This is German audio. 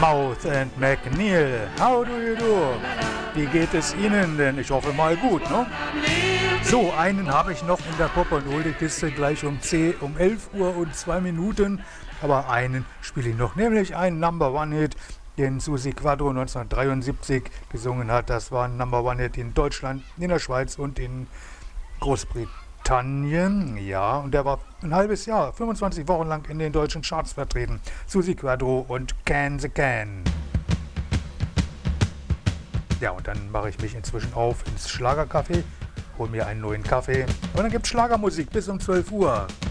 Mouth and McNeil, how do you do? Wie geht es Ihnen denn? Ich hoffe mal gut, ne? So, einen habe ich noch in der Pop- und Oldie-Kiste gleich um 11 Uhr und 2 Minuten. Aber einen spiele ich noch, nämlich einen Number-One-Hit, den Susi Quatro 1973 gesungen hat. Das war ein Number-One-Hit in Deutschland, in der Schweiz und in Großbritannien. Ja, und der war ein halbes Jahr, 25 Wochen lang in den deutschen Charts vertreten. Susi Quatro und Can the Can. Ja, und dann mache ich mich inzwischen auf ins Schlagercafé, hole mir einen neuen Kaffee und dann gibt's Schlagermusik bis um 12 Uhr.